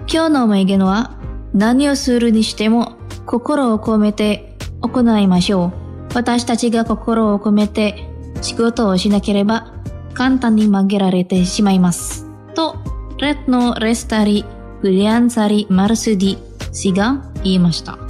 今日の名言は、何をするにしても心を込めて行いましょう。私たちが心を込めて仕事をしなければ簡単に曲げられてしまいます。と、Retno Lestari Brillantari Marsudi氏が言いました。